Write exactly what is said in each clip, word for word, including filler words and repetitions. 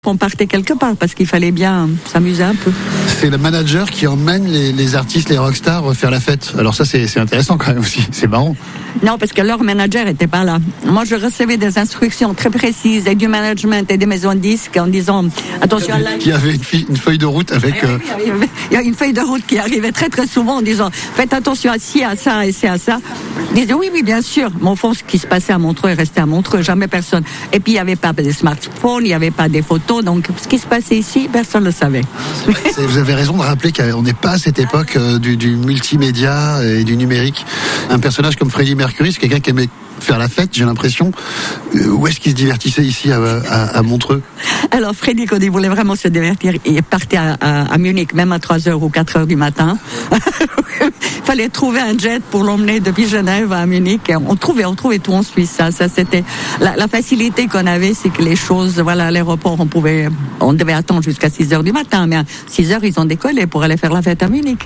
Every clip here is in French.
On partait quelque part parce qu'il fallait bien s'amuser un peu. C'est le manager qui emmène les, les artistes, les rockstars faire la fête. Alors ça, c'est, c'est intéressant quand même aussi. C'est marrant. Non, parce que leur manager était pas là. Moi, je recevais des instructions très précises et du management et des maisons de disques en disant attention. Il y avait, il y avait une, fi- une feuille de route avec. Euh... Il y avait, il y a une feuille de route qui arrivait très très souvent en disant faites attention à ci, à ça et c'est à ça. Ils disaient oui, oui, bien sûr. Mais au fond, ce qui se passait à Montreux est resté à Montreux, jamais personne. Et puis il n'y avait pas des smartphones, il n'y avait pas des photos, donc ce qui se passait ici, personne ne le savait. C'est, vous avez raison de rappeler qu'on n'est pas à cette époque euh, du, du multimédia et du numérique. Un personnage comme Freddie Mercury, c'est quelqu'un qui aimait faire la fête, j'ai l'impression. Euh, où est-ce qu'il se divertissait ici à, à, à Montreux? Alors Freddie, quand il voulait vraiment se divertir, il partait à, à, à Munich, même à trois heures ou quatre heures du matin. Il fallait trouver un jet pour l'emmener depuis Genève à Munich. On trouvait, on trouvait tout en Suisse. Ça, ça c'était la, la facilité qu'on avait, c'est que les choses, voilà, à l'aéroport, on pouvait, on devait attendre jusqu'à six heures du matin, mais à six heures, ils ont décollé pour aller faire la fête à Munich.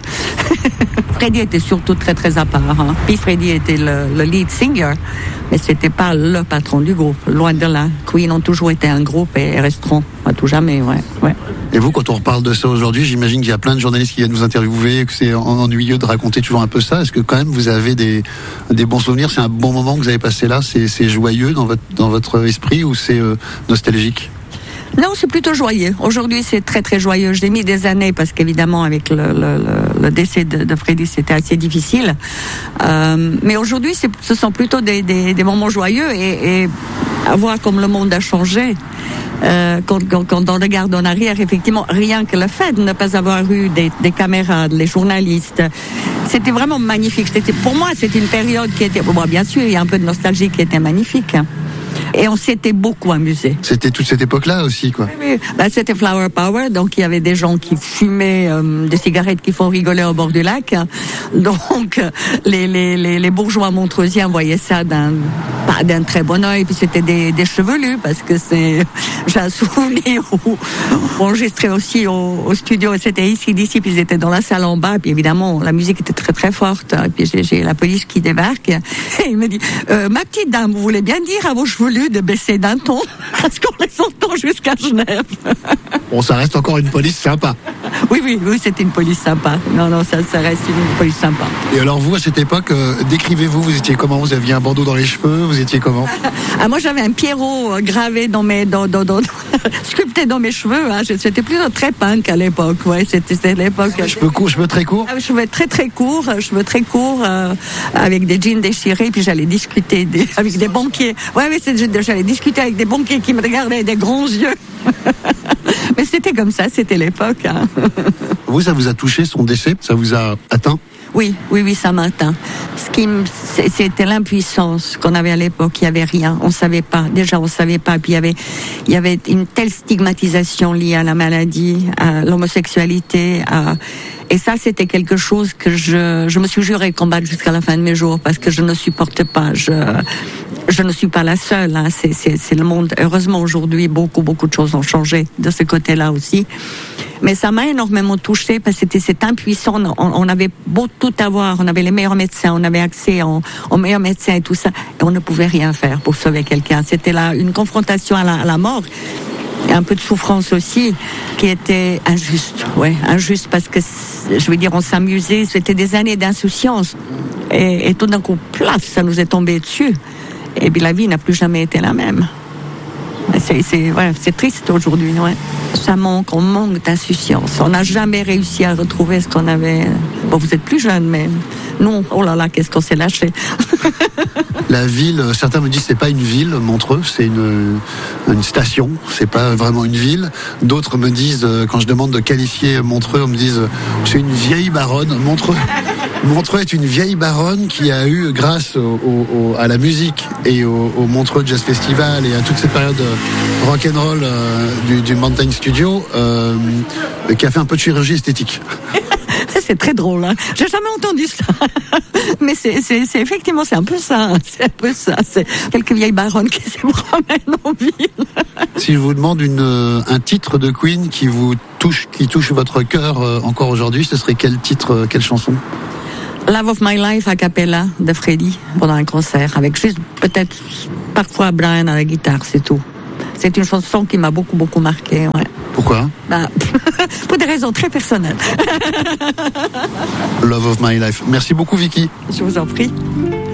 Freddie était surtout très très à part. Hein. Puis Freddie était le, le lead singer, mais c'était pas le patron du groupe. Loin de là. Queen ont toujours été un groupe et resteront à tout jamais. Ouais, ouais. Et vous, quand on reparle de ça aujourd'hui, j'imagine qu'il y a plein de journalistes qui viennent vous interviewer, que c'est ennuyeux de raconter toujours un peu ça. Est-ce que quand même vous avez des, des bons souvenirs? C'est un bon moment que vous avez passé là? C'est, c'est joyeux dans votre, dans votre esprit ou c'est euh, nostalgique? Non, c'est plutôt joyeux. Aujourd'hui, c'est très très joyeux. J'ai mis des années parce qu'évidemment, avec le, le, le décès de, de Freddie, c'était assez difficile. Euh, mais aujourd'hui, c'est, ce sont plutôt des, des, des moments joyeux et, et à voir comme le monde a changé. Euh, quand, quand, quand on regarde en arrière, effectivement, rien que le fait de ne pas avoir eu des, des caméras, les journalistes, c'était vraiment magnifique. C'était, pour moi, c'était une période qui était, bon, bien sûr, il y a un peu de nostalgie qui était magnifique. Et on s'était beaucoup amusé. C'était toute cette époque-là aussi, quoi. Oui, oui. Ben, c'était Flower Power, donc il y avait des gens qui fumaient euh, des cigarettes qui font rigoler au bord du lac. Donc les, les, les, les bourgeois montreusiens voyaient ça d'un, pas d'un très bon œil. Puis c'était des, des chevelus, parce que c'est, j'ai un souvenir où on enregistrait aussi au, au studio, c'était ici, d'ici, puis ils étaient dans la salle en bas, puis évidemment la musique était très très forte. Et puis j'ai, j'ai la police qui débarque et il me dit euh, ma petite dame, vous voulez bien dire à vos chevelus de baisser d'un ton, parce qu'on les entend jusqu'à Genève. Bon, ça reste encore une police sympa. Oui, oui, oui, c'était une police sympa. Non, non, ça, ça reste une police sympa. Et alors vous, à cette époque, euh, décrivez-vous, vous étiez comment? Vous aviez un bandeau dans les cheveux? Vous étiez comment? Ah, moi, j'avais un Pierrot euh, gravé dans mes, dans, dans, dans, sculpté dans mes cheveux. Hein. C'était plutôt très punk à l'époque. Ouais, c'était, c'était l'époque. Cheveux courts, cheveux très courts. Ah, cheveux très très courts, cheveux très courts, euh, avec des jeans déchirés. Puis j'allais discuter des, avec des banquiers. Ouais, mais c'est, j'allais discuter avec des banquiers qui me regardaient des grands yeux. Mais c'était comme ça, c'était l'époque. Hein. Vous, ça vous a touché son décès? Ça vous a atteint? Oui, oui, oui, ça m'a atteint. Ce qui, c'était l'impuissance qu'on avait à l'époque. Il y avait rien, on savait pas. Déjà, on savait pas. Puis il y avait, il y avait une telle stigmatisation liée à la maladie, à l'homosexualité, à... Et ça, c'était quelque chose que je, je me suis juré de combattre jusqu'à la fin de mes jours, parce que je ne supporte pas. Je, je ne suis pas la seule. Hein. C'est, c'est, c'est le monde. Heureusement, aujourd'hui, beaucoup, beaucoup de choses ont changé de ce côté-là aussi. Mais ça m'a énormément touchée, parce que c'était cette impuissance. On, on avait beau tout avoir, on avait les meilleurs médecins, on avait accès en, aux meilleurs médecins et tout ça, et on ne pouvait rien faire pour sauver quelqu'un. C'était là une confrontation à la, à la mort. Et un peu de souffrance aussi, qui était injuste, ouais, injuste parce que, je veux dire, on s'amusait, c'était des années d'insouciance. Et, et tout d'un coup, plaf, ça nous est tombé dessus. Et puis la vie n'a plus jamais été la même. C'est, c'est, ouais, c'est triste aujourd'hui, ouais. Ça manque, on manque d'insouciance. On n'a jamais réussi à retrouver ce qu'on avait. Bon, vous êtes plus jeune, mais nous, oh là là, qu'est-ce qu'on s'est lâché. La ville, certains me disent c'est pas une ville, Montreux, c'est une, une station, c'est pas vraiment une ville. D'autres me disent, quand je demande de qualifier Montreux, on me dit c'est une vieille baronne. Montreux, Montreux est une vieille baronne qui a eu, grâce au, au, à la musique et au, au Montreux Jazz Festival et à toute cette période rock'n'roll euh, du, du Mountain Studio, euh, qui a fait un peu de chirurgie esthétique. C'est très drôle, hein. J'ai jamais entendu ça. Mais c'est, c'est, c'est effectivement, c'est un peu ça. C'est un peu ça. C'est quelques vieilles baronnes qui se promènent en ville. Si je vous demande une, un titre de Queen qui vous touche, qui touche votre cœur encore aujourd'hui, ce serait quel titre, quelle chanson? Love of My Life a cappella de Freddie pendant un concert, avec juste peut-être parfois Brian à la guitare, c'est tout. c'est une chanson qui m'a beaucoup, beaucoup marqué. Ouais. Pourquoi? Ben, pour des raisons très personnelles. Love of my life. Merci beaucoup, Vicky. Je vous en prie.